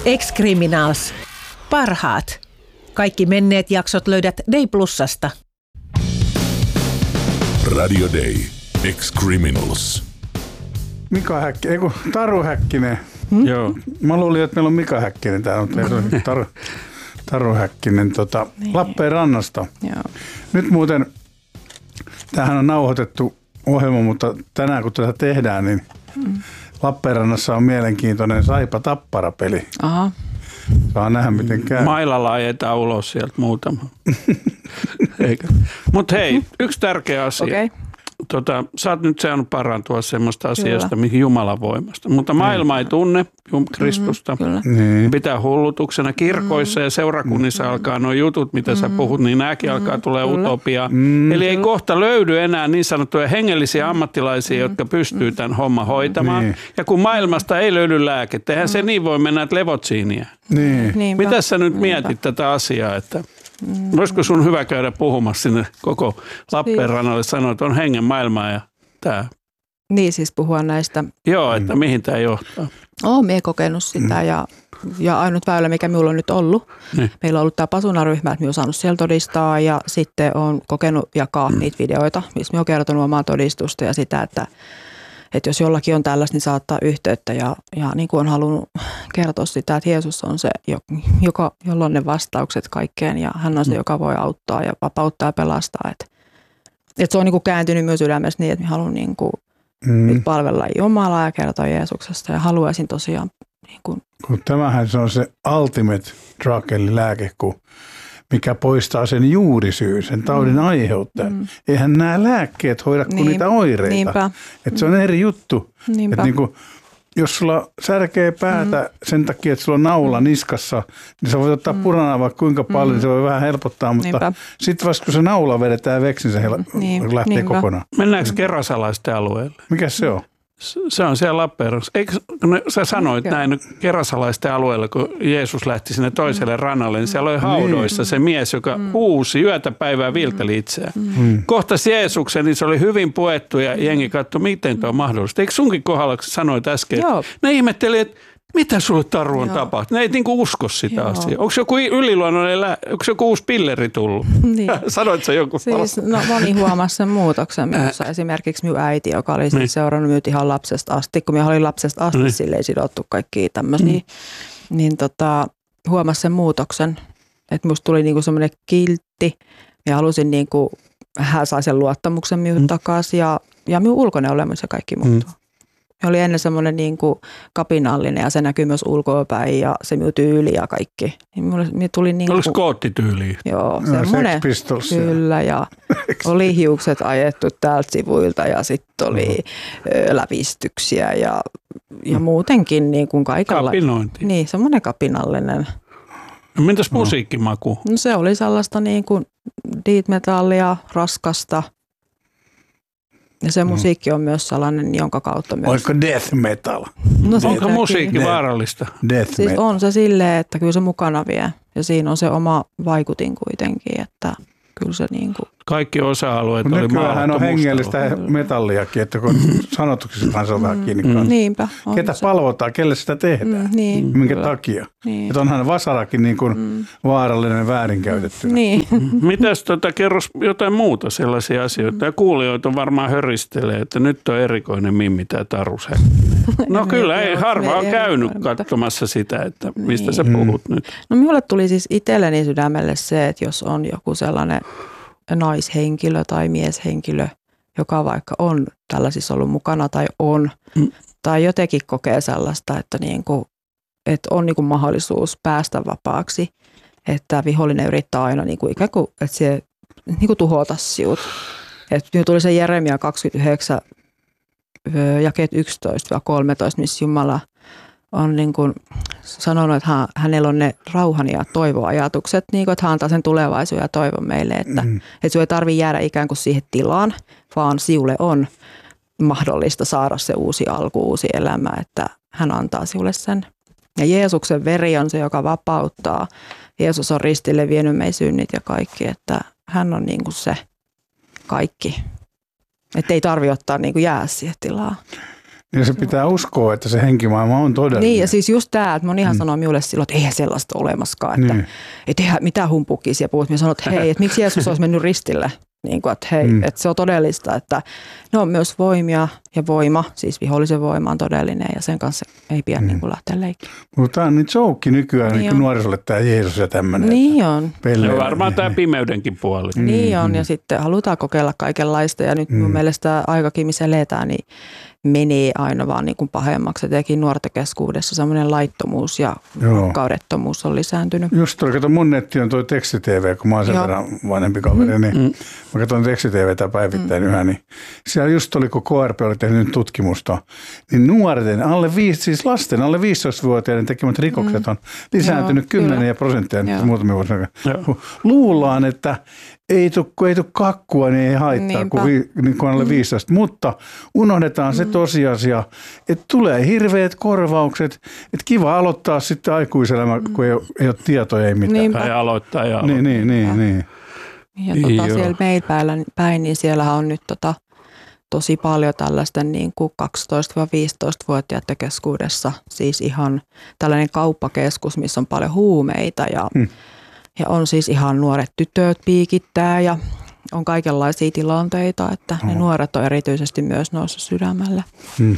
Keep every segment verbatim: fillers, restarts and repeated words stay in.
Ex-Criminals. Parhaat. Kaikki menneet jaksot löydät Day Plusasta. Radio Day. Ex-Criminals. Mika Häkkinen, ei kun Taru Häkkinen. Hmm? Joo. Mä luulin, että meillä on Mika Häkkinen täällä, mutta meillä on Taru, Taru Häkkinen tota, niin. Lappeenrannasta. Joo. Nyt muuten, tämähän on nauhoitettu ohjelma, mutta tänään kun tätä tehdään, niin hmm. Lappeenrannassa on mielenkiintoinen Saipa-Tappara-peli. Aha. Saa nähdä, miten käy. Mailalla ajetaan ulos sieltä muutama. Mutta hei, yksi tärkeä asia. Okay. Tota, sä oot nyt saanut parantua semmoista asiasta, mihin Jumalan voimasta. Mutta maailma ei tunne Kristusta. Mm, pitää hullutuksena. Kirkoissa mm. ja seurakunnissa mm. alkaa nuo jutut, mitä mm. sä puhut, niin nämäkin mm. alkaa tulee utopia. Mm. Eli ei kohta löydy enää niin sanottuja hengellisiä ammattilaisia, mm. jotka pystyy tämän homman hoitamaan. Niin. Ja kun maailmasta ei löydy lääkettä, eihän mm. se niin voi mennä, että levot siinä. Niin. Mitä sä nyt mietit tätä asiaa, että mm. voisiko sun hyvä käydä puhumassa sinne koko Lappeenrannalle, sanoa, että on hengen maailmaa ja tämä. Niin siis puhua näistä. Joo, että mm. mihin tämä johtaa. Olen minä kokenut sitä mm. ja, ja ainut väylä, mikä minulla on nyt ollut. Niin. Meillä on ollut tämä Pasuna-ryhmä, että minä olen saanut siellä todistaa ja sitten olen kokenut jakaa mm. niitä videoita, missä minä olen kertonut omaa todistusta ja sitä, että Että jos jollakin on tällaista, niin saattaa yhteyttä ja, ja niin kuin on halunnut kertoa sitä, että Jeesus on se, joka, jolla on ne vastaukset kaikkeen ja hän on se, joka voi auttaa ja vapauttaa ja pelastaa. Että, että se on niin kuin kääntynyt myös sydämessä niin, että minä haluan niin kuin mm. nyt palvella Jumalaa ja kertoa Jeesuksesta ja haluaisin tosiaan. Niin kuin kun tämähän se on se ultimate drug eli lääke, kun mikä poistaa sen juurisyyn, sen taudin mm. aiheuttajan. Mm. Eihän nämä lääkkeet hoida kuin niin. niitä oireita. Niinpä. Että se on eri juttu. Niinpä. Että niinku, jos sulla särkee päätä mm. sen takia, että sulla on naula niskassa, niin sä voit ottaa mm. puranaa vaikka kuinka paljon, mm. se voi vähän helpottaa, mutta sitten vasta kun se naula vedetään veksi, niin se hel- niin. lähtee Niinpä. kokonaan. Mennäänkö Kerasalaisten alueelle? Mikä se on? Se on siellä Lappeenrannassa. Eikö sä sanoit okay. näin Kerasalaisten alueella, kun Jeesus lähti sinne toiselle mm. rannalle, niin siellä oli haudoissa se mies, joka mm. huusi yötä päivää viilteli itseään. Mm. Kohtasi Jeesuksen, niin se oli hyvin puettu ja jengi katsoi, miten tuo on mahdollista. Eikö sunkin kohdalla, kun sanoit äsken, että ne ihmetteli, että mitä sulle Taru on tapahtunut? Ne ei niinku usko sitä Joo. asiaa. Onko joku yliluonnollinen, lä- onko joku uusi pilleri tullut? Niin. Sanoit sä joku? Siis, no moni huomasi sen muutoksen minussa. Esimerkiksi minun äiti, joka oli niin. seurannut minut ihan lapsesta asti, kun minä olin lapsesta asti niin. silleen sidottu kaikkia tämmöisiä, mm. niin tota, huomasi sen muutoksen. Että minusta tuli niinku semmoinen kiltti ja halusin niinku, hän sai sen luottamuksen minun mm. takaisin ja, ja minun ulkoinen olemus ja kaikki muuttuu. Mm. Oli ennen semmoinen niin kuin kapinallinen ja se näkyy myös ulkoapäin ja se minun tyyli ja kaikki. Mulle tuli niin kuin, oliko skoottityyliä? Joo, semmoinen. Kyllä ja oli hiukset ajettu täältä sivuilta ja sitten oli mm-hmm. lävistyksiä ja, ja muutenkin niin kuin kaikella. Kapinointi. Niin, semmoinen kapinallinen. No, mitäs musiikkimaku? No, se oli sellaista niin kuin death metallia, raskasta. Ja se musiikki on myös sellainen, jonka kautta myös. Oliko death metal? No, onko musiikki vaarallista? Death siis metal. On se silleen, että kyllä se mukana vie. Ja siinä on se oma vaikutin kuitenkin, että kyllä se niin kuin. Kaikki osa-alueet oli maalattu mustalla. Nykyään on hengellistä metalliakin, että kun sanotuksista kanssa on vähän kiinni kanssa. Mm. Niinpä. Ketä se palvotaan, kelle sitä tehdään, mm, niin, minkä kyllä. takia. Niin. Että onhan vasarakin niin kuin mm. vaarallinen väärinkäytettynä. Niin. Mitäs tota, kerros jotain muuta sellaisia asioita? Ja kuulijoita varmaan höristelee, että nyt on erikoinen Mimmi tämä Taru Häkkinen. No kyllä, ei harva on käynyt katsomassa sitä, että mistä niin. sä puhut nyt. No minulle tuli siis itselleni sydämelle se, että jos on joku sellainen naishenkilö tai mieshenkilö, joka vaikka on tällaisissa ollut mukana tai on, mm. tai jotenkin kokee sellaista, että, niin kuin, että on niin kuin mahdollisuus päästä vapaaksi, että vihollinen yrittää aina niin kuin ikään kuin, että se niin kuin tuhota sinut. Että tuli se Jeremia kaksikymmentäyhdeksän, jakeet yksitoista kolmetoista, missä Jumala on niin kuin sanonut, että hän, hänellä on ne rauhan ja toivoajatukset, niin kuin, että hän antaa sen tulevaisuuden ja toivon meille, että, mm. että sinun ei tarvitse jäädä ikään kuin siihen tilaan, vaan sinulle on mahdollista saada se uusi alku, uusi elämä, että hän antaa sinulle sen. Ja Jeesuksen veri on se, joka vapauttaa. Jeesus on ristille vienyt meidän synnit ja kaikki, että hän on niin kuin se kaikki. Että ei tarvitse ottaa niin kuin jää siihen tilaan. Ja se pitää uskoa, että se henkimaailma on todellinen. Niin, ja siis just tämä, että monihan mm. sanoo minulle silloin, että eihän sellaista olemaskaan, että niin. et eihän mitään humpukia siellä puhut. Minä sanon, että hei, että miksi Jeesus olisi mennyt ristille? Niin kuin, että hei, mm. että se on todellista, että ne on myös voimia ja voima, siis vihollisen voima on todellinen ja sen kanssa ei pidä mm. niin kuin lähteä leikkiin. Mutta tämä on nyt joukki nykyään niin niin nuorisolle tämä Jeesus ja tämmöinen. Niin on. Ja varmaan tämä pimeydenkin puoli. Mm. Niin on ja sitten halutaan kokeilla kaikenlaista ja nyt mm. mun mielestä aikakin, missä eletään, niin menee aina vaan niin kuin pahemmaksi. Etenkin nuorten keskuudessa semmoinen laittomuus ja kaudettomuus on lisääntynyt. Just toi, kato mun netti on toi teksti-tv, kun mä oon sen Joo. verran vanhempi kaveri, niin mm. mä katson teksti-tvtä päivittäin mm. yhä, niin siellä just oli, kun K R P oli tehnyt tutkimusta, niin nuorten, alle viisi, siis lasten alle viisitoistavuotiaiden tekemät rikokset on lisääntynyt Joo, kymmeniä prosenttia nyt muutamia vuosina. Luullaan, että ei tule tu kakkua, niin ei haittaa kuin, vi, niin kuin alle viisitoista, mutta unohdetaan se tosiasia, että tulee hirveät korvaukset, että kiva aloittaa sitten aikuiselämä, kun ei ole, ei ole tietoja, ei mitään. Niinpä. Tai aloittaa ja aloittaa. Niin, niin, niin, niin. Ja tota, siellä meillä päin, niin siellä on nyt tota, tosi paljon tällaisten niin kuin kaksitoista-viisitoista-vuotiaiden keskuudessa, siis ihan tällainen kauppakeskus, missä on paljon huumeita ja hmm. Ja on siis ihan nuoret tytöt piikittää ja on kaikenlaisia tilanteita, että ne oh. nuoret on erityisesti myös noussut sydämelle. Hmm.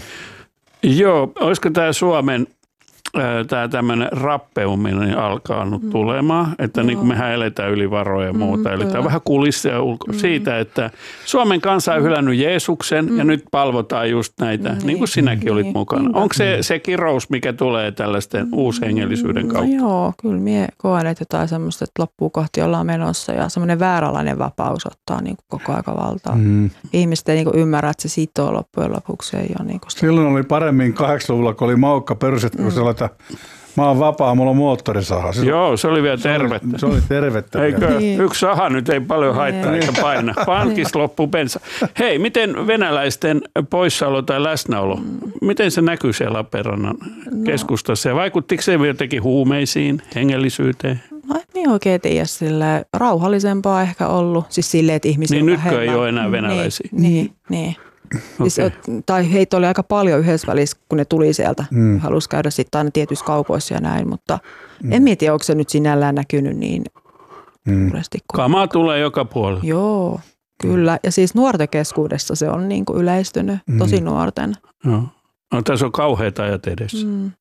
Joo, olisiko tämä Suomen tämä tämmöinen rappeuminen alkaa nyt mm. tulemaan, että niin kuin mehän eletään yli varoja ja muuta. Mm, Eli tämä on vähän kulissia ulko mm. siitä, että Suomen kansa on hylännyt Jeesuksen mm. ja nyt palvotaan just näitä, mm. niin kuin sinäkin mm. olit mukana. Mm. Onko se, se kirous, mikä tulee tällaisten mm. uushengellisyyden kautta? No joo, kyllä minä koen, että jotain semmoista, että loppuun kohti ollaan menossa ja semmoinen vääränlainen vapaus ottaa niin kuin koko aika valtaa. Mm. Ihmiset ei niin kuin ymmärrä, että se sitoo loppujen lopuksi. Ei ole niin kuin silloin oli paremmin kahdeksankymmentäluvulla, kun oli maukka perustettu, kun mm. mä oon vapaa, mulla on moottorisaha. Se Joo, se oli vielä tervettä. Se oli, se oli tervettä. Eikö? Niin. Yksi saha nyt ei paljon haittaa eikä paina. Pankista loppuu bensa. Hei, miten venäläisten poissaolo tai läsnäolo, mm. miten se näkyy siellä Lappeenrannan no. keskustassa? Ja vaikuttiko se jotenkin huumeisiin, hengellisyyteen? No en niin oikein tiedä, silleen rauhallisempaa ehkä ollut. Siis silleen, että ihmisiä niin on nytkö vähemmän. ei ole enää venäläisiä? Niin, niin. niin. Okay. Siis, tai heitä oli aika paljon yhdessä välissä, kun ne tuli sieltä. Mm. Halusi käydä sitten aina tietyissä kaupoissa ja näin, mutta mm. en tiedä, onko se nyt sinällään näkynyt niin mm. Kamaa tulee joka puolella. Joo, kyllä. Ja siis nuorten keskuudessa se on niin kuin yleistynyt, tosi nuorten. No. No, tässä on kauheita ajat edessä. Mm.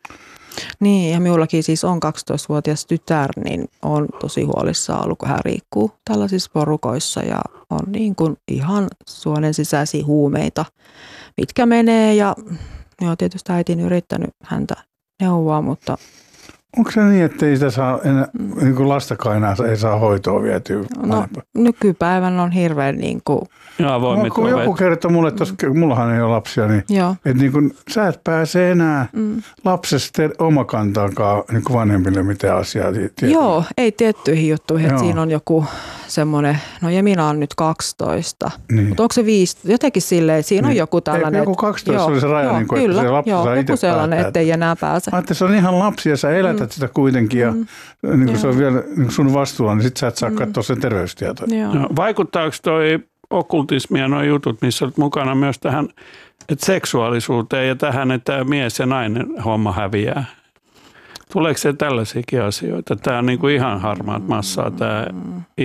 Niin, ja minullakin siis on kaksitoistavuotias tytär, niin on tosi huolissaan ollut, kun hän liikkuu tällaisissa porukoissa ja on niin kuin ihan suonen sisäisiä huumeita, mitkä menee ja joo, tietysti äitin yrittänyt häntä neuvoa, mutta onko se niin, että ei sitä saa enää, niin kuin lastakaan enää ei saa hoitoa vietyä? No, nykypäivän on hirveän niin kuin Joo, no, kun joku kertoo mulle, että mm. mullahan ei ole lapsia, niin, että niin kun, sä et pääse enää mm. lapsesta omakantaankaan niin vanhemmille mitään asiaa. Tietää. Joo, ei tiettyihin juttuihin, että siinä on joku semmoinen, no Jemina on nyt kaksitoista, niin. Mutta onko se viisi, jotenkin silleen, että siinä niin. on joku tällainen. Ei, joku kaksitoista joo, oli se raja, joo, niin kuin, kyllä, että se lapsi joo, saa itse sellainen, että ei enää pääse. Mä ajattelin, se on ihan lapsi ja sä elätät mm. sitä kuitenkin ja mm. niin kuin se on vielä niin sun vastuulla, niin sit sä et saa mm. katsoa sen terveystietoja. No, vaikuttaako toi okkultismi ja nuo jutut, missä olet mukana myös tähän että seksuaalisuuteen ja tähän, että mies ja nainen homma häviää? Tuleeko se tällaisiakin asioita? Tämä on niin kuin ihan harmaat massaa tämä